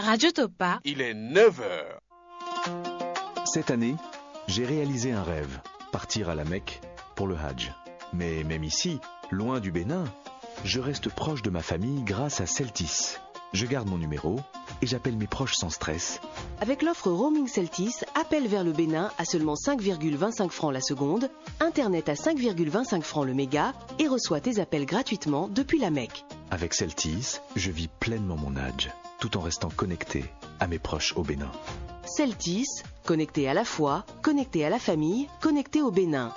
Radio Topa. Il est 9h. Cette année, j'ai réalisé un rêve, partir à la Mecque pour le Hajj. Mais même ici, loin du Bénin, je reste proche de ma famille grâce à Celtis. Je garde mon numéro et j'appelle mes proches sans stress. Avec l'offre Roaming Celtis, appel vers le Bénin à seulement 5,25 francs la seconde, Internet à 5,25 francs le méga et reçois tes appels gratuitement depuis la Mecque. Avec Celtis, je vis pleinement mon Hajj, tout en restant connecté à mes proches au Bénin. Celtis, connecté à la foi, connecté à la famille, connecté au Bénin.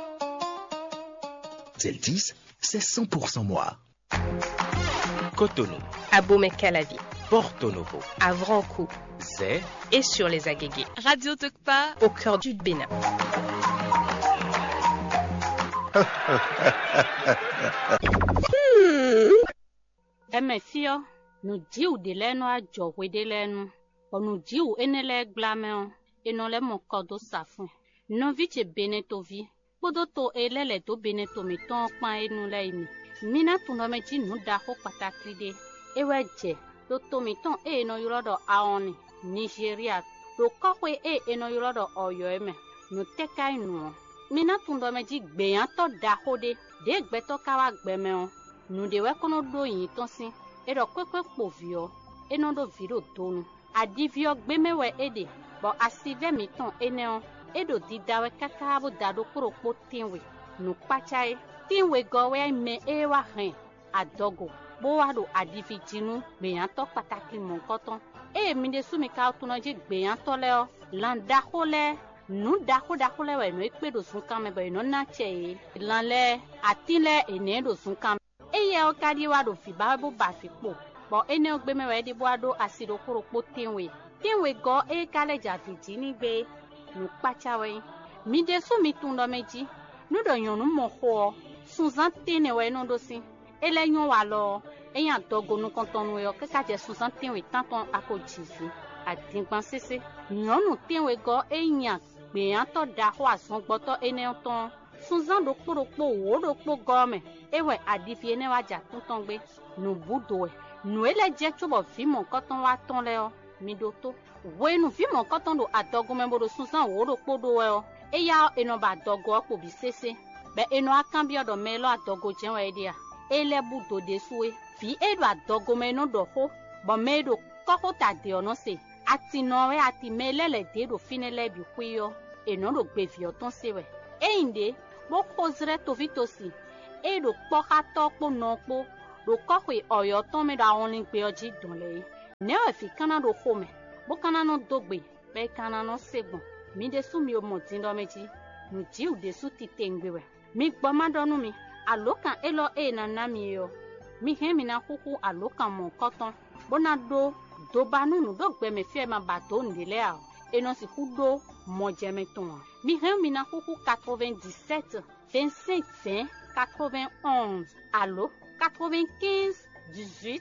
Celtis, c'est 100% moi. Cotonou, Abomey-Calavi, Porto Novo, Avranches, Zé et sur les Agégués. Radio Topa. Au cœur du Bénin. Fio, nous diou de l'eno a jowe de l'eno, on nous diou enele glameon, et non le mon cordo safin. Non vite benetovi, podoto elele to beneto meton pan e nous laimi. Mina tundo meji nous dako patakride, ewe je, to tomiton e no yurodo aoni, Nigeria, to kokwe e no yurodo oyoeme, no tekai no. Mina tundo meji gbeyan to dahode, de gbeto kawa gbemeon. Nous devons kono yin tonsin e do kwekwe povio e no do viro donu adivio gbemewe ede bo asive miton eneon e do didawe kakabo dado koropo tinwe nu pachai tinwe gowe me e wa hen adogo bo wa do adivijinu gbeyan to pataki mon koton e mi de sumi ka tunoji gbeyan to le o landa hole nu dako le we no ipe do sun kan me bo no na che lanle atile ene do sun kan eye o kadi wa do fi ba bo ba fi po bo ene o gbe mewe di bo ado asido koropo tinwe go e kale ja fiti ni gbe nu pachawe mi de so mi tundo meji nu do yonu mo ho sunzan tene we no do sin ele yon wa lo eyan dogo nu kontonu yo ke ka je sunzan tinwe tanton akojisi adingban sese yonu tinwe go eyan gbe an to da ho asan gboto ene ton sunzan do koropo wo do po gome ewe adifie ne waja tunton gbe nu budo e nu ele je chubo fimo koton wa ton le o mi do to we nu fimo koton do adogo me bodo sunsan wo do podo e o eya eno ba dogo po bi sese be eno akan bi odo me lo adogo je we dia ele budo de suwe fi edo adogo me no do ho bo me do koko ta de ono se ati no we ati melele de do finele bi kuyo eno do gbe fi oton se we einde bo kozre to vitosi e do kpɔkatɔ kpo nɔkpo do kɔkɔe ɔyɔ tɔn mi do awon ni gbe ɔdzi dùn le ne o fi kana do xome bo kana no dogbe be kana no segbon mi de su mi o mo tin do meji nu ji u de su ti tengbe we mi gbɔ ma dɔnu mi alokan elo e na na mi yo mi he mi na kuku alokan mo kɔtɔn bona do ba nu do gbe me fi ma ba do ndele a eno si ku do mo jeme ton mi he mi na kuku 97 25 20 91, allo, 95, 18,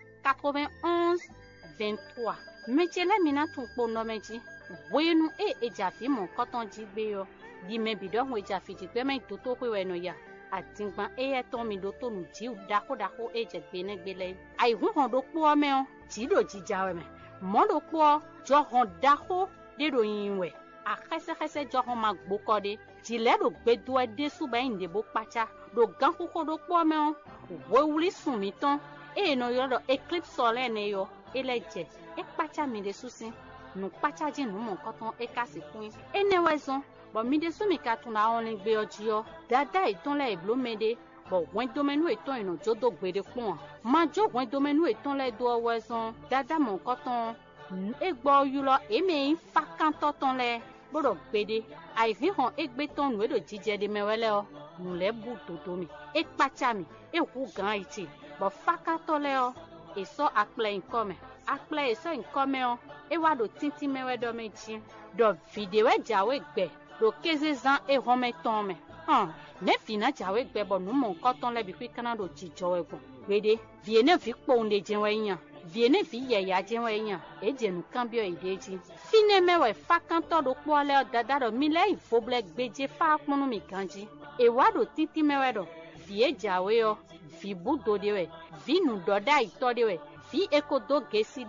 91, 23. Mechele mina tunpo no meji, wenu e jafi mon koton jigbe yo. Di me bido we jafi jigbe me toto kwe no ya. Atingban e ton mi do to nu ji dako e jegbe ne gbele. Ai hu hon do po me o, ji do jijawe me. Mo do po jo hon dako de do yinwe. A khese jo hon magbo kode. Ji le do gbedo e de su ba inde bo pacha. Do gan koko do po me o wo wuli sun mi ton e no yo do eclipse solaire ne yo eleje e pacha mi de susin nu pacha ji nu mo koton e kasi fun e ne wezon bo mi de su mi ka tun na on gbe oji yo dada iton le iblo mede bo wen do menu iton ino jodo gbede fun ma jo wen do menu iton le do wezon dada mo koton e gbo yu lo e me in fa kan toton le bodo gbede ai fi hon e gbe ton nu e do jije de mewele o nule bu dodo mi e pacha mi e hu gan iti bo faka to le o e so akple nkome akple e so nkome o e wa do tinti mewe do meji do video e jawe gbe do keze zan e home ton me ne fina jawe gbe bo nu mo koton le bi kwi kana do jijo egun wede viene fi po nde jenwe yan viene fi ye ya jenwe yan e jenu kan bi o ideji fine mewe faka to do po le o dada do mi le ifoble gbeje fa ponu mi kanji e wa do titi mewe do vie jawe yo vi budo dewe vi nu doda ito dewe vi ekodo gesi dewe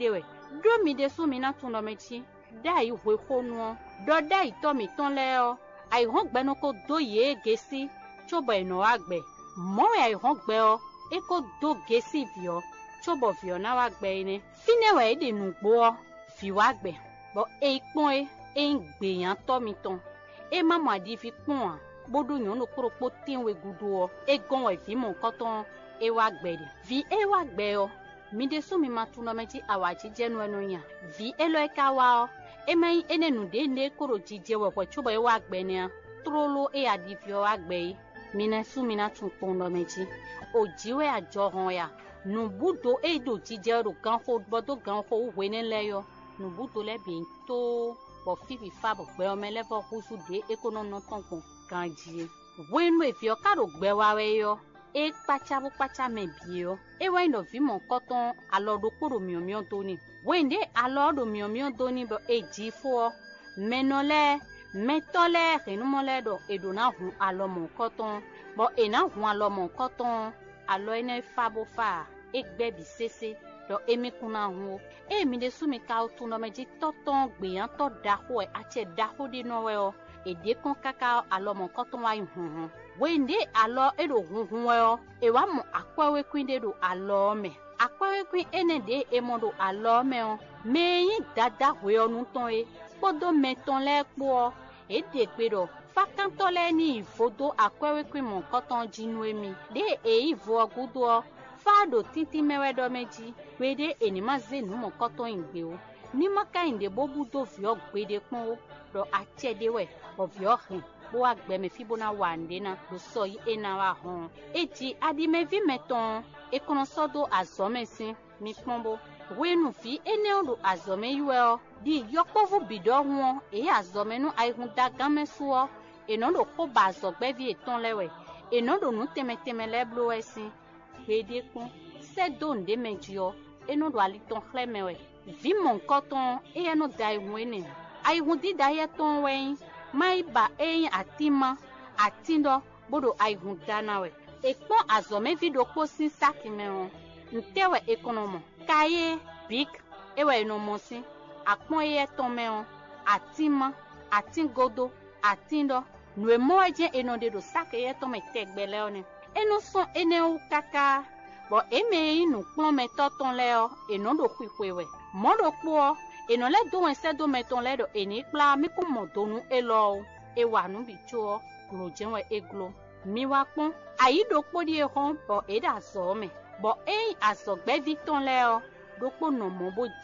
do mi de so mi na tun do mechi dai hwe khonu do dai to mi ton le o ai hon gbe no ko do ye gesi chobo eno agbe mo ai hon gbe o e ko do gesi vio chobo vio na wa gbe ni fine we de nu gbo fi wa gbe bo e pon e ngbe yan to mi ton e mama di fi pon bodo yan no koropo tinwe gudu o e gon we fi mo nkan ton e wa gbe vi e wa gbe o mi de so mi ma tun no meji awaji jenu enu yan vi e lo e ka wa o e mai enenu de ne koro jije we kwa chobo e wa gbe ni trolo e adi fi o wa gbe mi na su mi na tun pon no meji ojiwe ajo hon ya nubudo e do jije ro gan ho bodo gan ho we ni le yo nubudo le bi to bo fifi fa bo gbe o me le fo kusu de ekonono ton pon kan ji wenu e fi o ka ro gbe wa we yo e pacha me bi o e wa ino vi mo koton alodo poro miomion to ni wende alodo miomion to ni bo e ji fo menole metole renumole do edona hu alomo koton bo e na hu alomo koton alo ene fa bo fa e gbe bi sese do emi kuna hu e mi de sumi ka o tun no meji toton gbe yan to da ho e ache da ho de no we o e de kon kaka alomo koton wa hun wende alo e do hun we o e wa mo akwawe kwin de do alo me akwawe kwin ene de e mo do alo me o me yin dada we o nu ton e podo meton le po e de pe do fakanto le ni fodo akwawe kwin mo koton jinu emi de e ivo ogudo fado titi mewe do meji wede enima zenu mo koton ingbe o ni maka inde bobudo vi ogbede pon o do achede we o vi ohin bo agbe me fibona wande na do so yi ena wa hon eji adime vi meton e kono sodo azomesin mi pombo wenu fi ene o azome yuwe o di yopovu bido won e azome nu aihun dagan mesuo e no do ko ba azogbe vi eton lewe e no do nu temeteme le blo esin gbede kun se donde mejio e no do aliton khlemewe vi mon koton e no dai wene aihun di dai ton wen mai ba eyin atima atindo bodo aihun danawe e pon azome video posin sakimero ntewe ekonomo kaye big ewe no mosin apon e ton meon atima atingodo atindo nu emoje enode do sakaye ton me tegbele oni enu son ene u kaka bo eme inu plon me toton le o enodo kwikwewe modo po eno le do ense do meton le do eni pla mi ko modonu elo e wa nu bi cho glo jenwe eglo mi wa pon ayido podi e hon bo e da so me bo e asogbe victon le o do po no mo bo